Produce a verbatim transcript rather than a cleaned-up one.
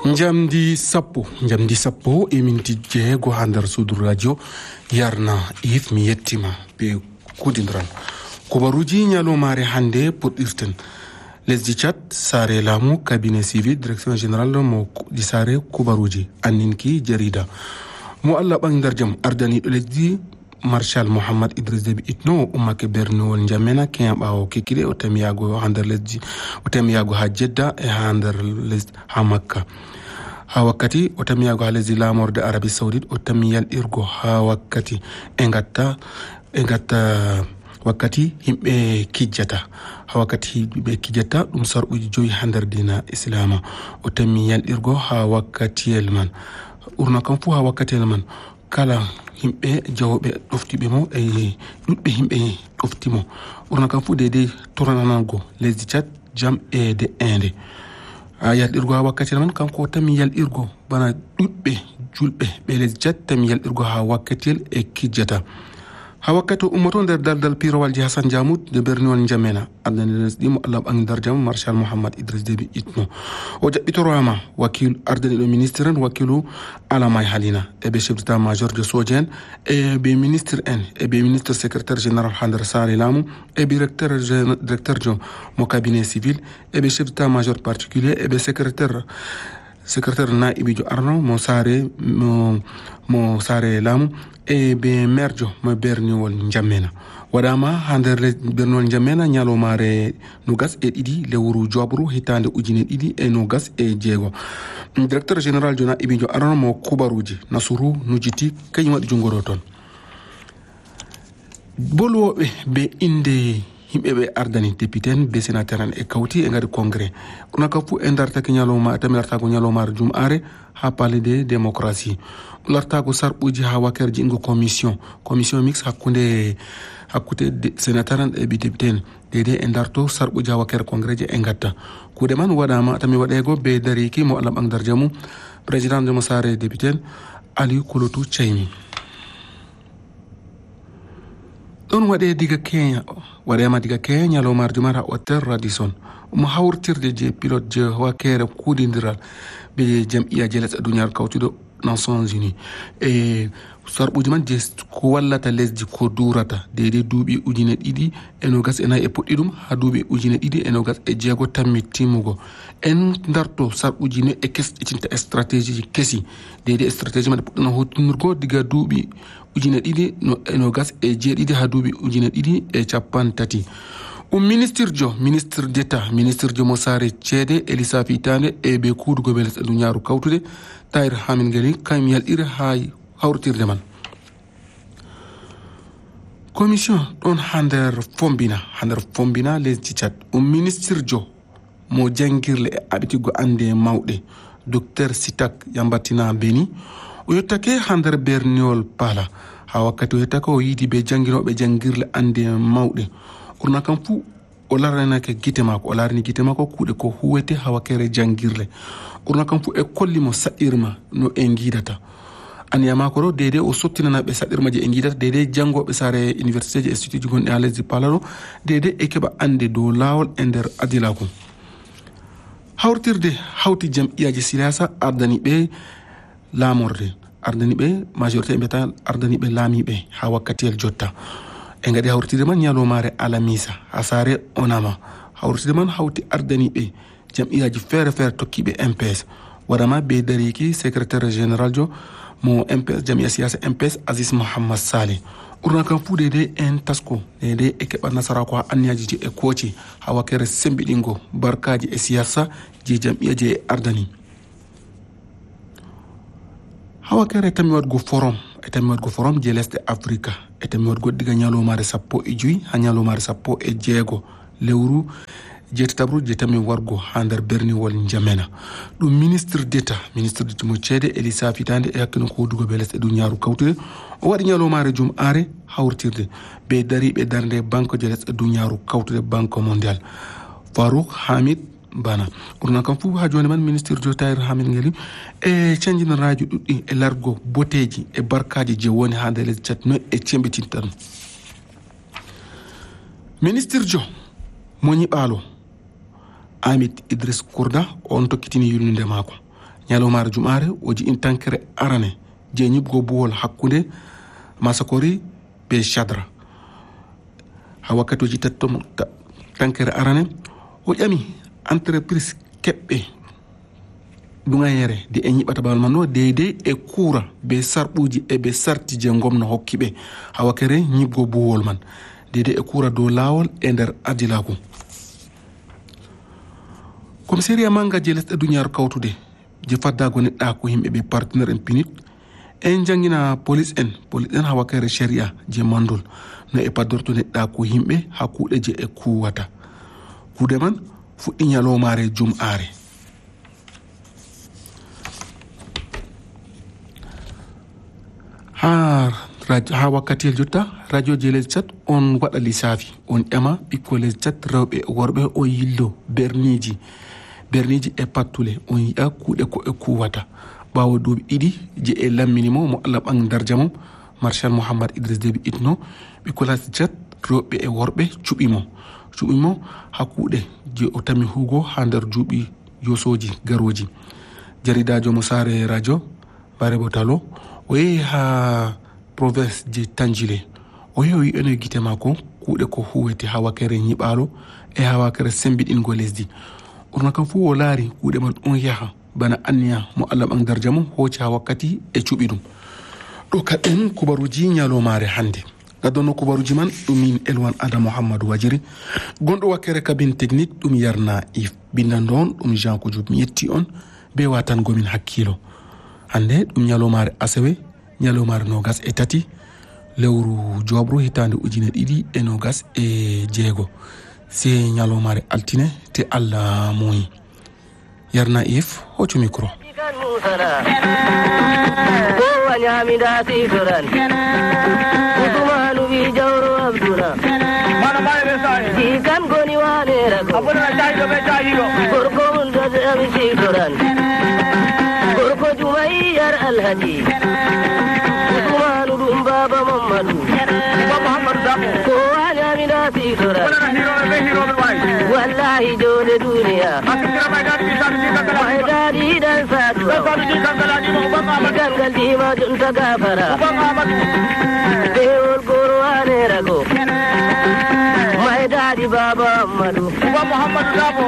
Jamdi sappo jamdi sappo e minti jeego ha nder suudu radio yarna if mi yettima be kudindiran kubaruji nyalomare hande puɗɗirten lesdi Tchad sare laamu cabinet civil direction générale mo di sare kubaruji anninki jarida mo Allah ɓang nder jam ardaniɗo lesdi Marshal Mohamed Idriss Déby Itno ummake berniwol jamena kenya ɓawo kekkide o tamiyago ha nder lesdi o tamiyago ha Jeddah e ha nder lesdi ha Makka ha wakkati o tamiyago ha lesdi lamorde Arabie Saoudite o tami yalɗirgo ha wakkati e gatta e gatta wakkati himɓe kijjata ha wakkati himɓe kijjata ɗum sarɓuji joyi ha nder dina islama o tami yalɗirgo ha wakkatiyel man ɓurna kam fu ha wakkatiyel man kala himɓe jawoɓe ɗoftiɓe mo e ɗuɗɓe himɓe ɗoftimo ɓurna kam fu dedei torananago lesdi Tchad jam e de inde a yalɗirgo ha wakkatiyel man kanko tami yalɗirgo bana ɗuɗɓe julɓe ɓe lesdi Tchad tami yalɗirgo ha wakkatiyel e kijjata ha wakkati ummoto nder daldal pirowalji Hassan Diamoud de berniwol N'Djamena ardani lesdi mo Allah ɓangi nder jam Marshal Mohamed Idriss Déby Itno o jaɓɓitorama wakil ardaniɗo ministre en wakilu Alamay Halina e ɓe chef d'état major de soje en e ɓe ministre en e ɓe ministre secrétaire général ha nder sare laamu e ɓe directeur directeur jo mo cabinet civil e ɓe chef d'état major particulier e ɓe secrétaire secrétaire naibijo arno mo sare mo mo sare laamu e be merjo mo berniwol N'Djamena waɗama ha nder berniwol N'Djamena ñalomare nogas e ɗiɗi lewru jobru hitande ujune ɗiɗi e nogas e jeego directeur général jo naibijo arno mo kubaruji Nassourou Nujiti kañum waɗi jungo ɗo toon bolwoɓe be inde himɓe ɓe ardani député en be sénateur en e kawti e ngadi congrès ɓurna kam fu e dartake ñalowma tami lartago ñalowmare jum'are ha palais de démocratie lartago sarɓuji ha wakkere jingo commission commission mix hakkude hakkude sénateur en e ɓe député en dede e darto sarɓuji ha wakkere congrès je e gatta kuuɗe man waɗama tami waɗego be dariki mo Allah ɓang dar jamu président de mo sare député en Aliou Kolotou Thiaymi ɗon waɗe diga Kenya waɗema diga Kenya ñalowmare jumare ha hôtel Radisson mo hawrtirde je pilote je wakkere kuuɗidiral ɓe jam'iyaji lesɗe duniyaru kawtuɗo Nations Unies e sarɓuji man je ko wallata lesdi ko durata dedei duuɓi ujune ɗiɗi e nogas e nayyi e puɗɗi ɗum ha duuɓi ujune ɗiɗi e nogas e jeego tammi timmugo en darto sarɓuji ne e kesɗitinta stratégie ji kesi dedei stratégie maɗe puɗɗano hottinirgo diga duuɓi ujune ɗiɗi e nogas e jeeɗiɗi ha duuɓi ujune ɗiɗi e capan tati um ministre jo ministre d'état ministre jo mo sare ceede e lissafi hitande e ɓe kuudugo ɓe lesɗe duniyaru kawtude Tahir Hamid Ngeli kañum yalɗiri ha hawrtirde man commission ɗon ha nder fombina ha nder fombina lesdi Tchad um ministre jo mo jangguirle e aɓitigo ande mawɗe docteur Sitak Yambatina Beni o yettake ha nder berniwol Pala ha wakkati o yettake o yiidi be jangguinoɓe jangguirle ande mawɗe ɓurna kam fu o laranake guite mako o larini guite mako kuuɗe ko huwete ha wakkere jangguirle ɓurna kam fu e kollimo saɗirma no e guidata aniya mako ɗo dedei o sottinanaɓe saɗirma je e guidata dedei janggoɓe sare université ji institut ji gonɗi ha lesdi Pala ɗo dedei e keɓa ande dow lawol e nder adilaku hawrtirde hawti jam'iyaji siyasa ardani ɓe laamorde ardani ɓe majorité mbiyata ardani ɓe laamiɓe ha wakkatiyel jotta e ngadi hawrtirde man ñalomare alamisa ha sare onama hawrtirde man hawti ardani ɓe jam'iyaji feere feere tokkiɓe M P S waɗama be dariki secrétaire général jo mo M P S jam'iya siyasa M P S Aziz Mohamed Saleh ɓurna kam fu dedei en tasko dedei e keɓa nasarako ha anniyaji je e kooci ha wakkere sembiɗingo barkaji e siyasa je jam'iya je e ardani ha wakkere tami waɗgo forum e tami waɗgo forum je lesɗe Afrique e tami waɗgo diga ñalomare sappo e joyi ha ñalomare sappo e jeego lewru jeetatabru je tami wargo ha nder berniwol N'Djamena ɗum ministre d'état ministre d'état mo ceede e lissafi hitande e hakkino ko wodugo ɓe lesɗe duniyaru kawtude o waɗi ñalomare jum'are hawrtirde be dariɓe darde banque je lesɗe duniyaru kawtude banque mondial Farouk Hamid Bana ɓurna kam fu ha joni man ministre jo Tahir Hamid Ngeli e canjiniraji ɗuɗɗi e largo boteji e barkaji je woni ha nder lesdi Tchad no e cembitinta ɗum ministre jo mo ñiɓalo Amit Idriss Kourda on tokkitini yulnide mako ñalowmaare jumaare o ji in tankere arane je ñibgo buwol hakkunde Masakori be Chadra ha wakkati o ji tattom tankere arane o ƴami entreprise keɓɓe ɗugayere de e ñiɓata babal man no deydey e kuura be sarɓuji e be sarti je gomna hokki ɓe ha wakkere ñibgo buwol man deydey e kuura dow laawol e nder ardilaku commissariat manga je lesɗe duniyaru kawtude je faddago neɗɗa ko yimɓe ɓe partenaire en pinit en jangina police en police en ha wakkere sharia je mandol no e paddorto neɗɗa ko yimɓe ha kuuɗe je e kuwata kuuɗe man fuɗɗi ñalowmaare jum'aare ha ha wakkatiyel jotta radio je les chat on waɗa lissafi on ƴama ɓikko les chat rewɓe worɓe on yillo berniji berniji e pattule on yiya kuuɗe ko e kuwata ɓawo duuɓi ɗiɗi je e lamminimo mo Allah ɓang darja mum Marshal Mouhammad Idriss Déby Itno ɓikko les chat rewɓe e worɓe cuɓimo cuɓimo ha kuuɗe je o tami hugo ha nder juuɓi yosoji garoji jaridajo mo sare radio Barebo Talo o yehi ha province je Tangile o yehi o yi ene guite mako kuuɗe ko huwete ha wakkere ñiɓalo e ha wakkere sembiɗingo lesdi orna kam fu o laari kuuɗe man on yaha bana anniya mo Allah ɓang darja mum hooci ha wakkati e cuɓi ɗum ɗo kaɗen kubaruji ñalowmaare hannde gaddono kubaruji man ɗum min Elwan Ada Mouhammadou Wajiri gonɗo wakkere cabine technique ɗum Yarna If bindande on ɗum Jean Koujoub mi yetti on be watangomin hakkilo hande ɗum ñalowmaare asawe ñalowmaare nogas e tati lewru jobru hitande ujune ɗiɗi e nogas e jeego se ñalowmaare altine te Allah muyi Yarna If hoccu micro alhaji Usmanu dum baba Muhammadu Muhammadu Damo ko wani amina fi sura wallahi dole duniya mai dadi dan sadu kan galdi ma dun ta gafara